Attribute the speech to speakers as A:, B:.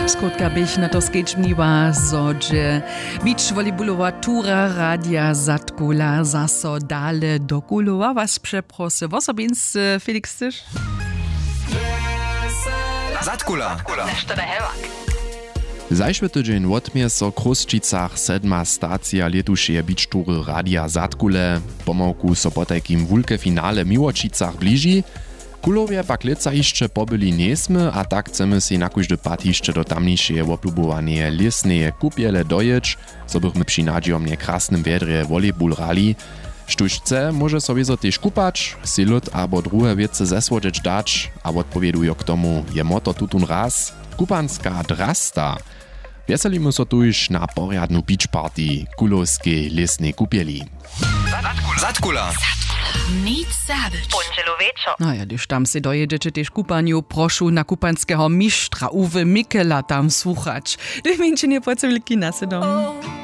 A: Skrótka bych na to skečmniła, że bić volejbolowa tura radia Zatkula zaso dale dokulowa was przeprosy. Wosobins Felix Tysz?
B: Zatkula.
C: Zajšły tydzień odmie so Kruščicach 7. stacja letušeje bić tury radia Zatkule. Pomałku so po takim wulke finale Miłočicach bliži. Kulowie pak leca jeszcze pobyli niesmy, a tak chcemy si na każdy pat jeszcze do tamniejszej oplubowanie lesnej kupiele dojeć, co bychmy przy nadziomnie krasnym wiedrze volejbol rali. Štuž chce, może sobie zo też kupać, si lud albo druhe wiece zesłodzieć dać, a odpowiedują k tomu je moto tutun raz, kupanska drasta. Wieselimy so tuż na porjadnu beach party kulowskiej lesnej kupieli.
B: Zatkula.
D: Nic zabić.
E: Pončelo večer.
A: No ja, když tam si dojedziecie też kupanju, prošu na kupanského mistrza Uwe Mikela tam słuchać. Gdy mięcie nie płacili kina se dom.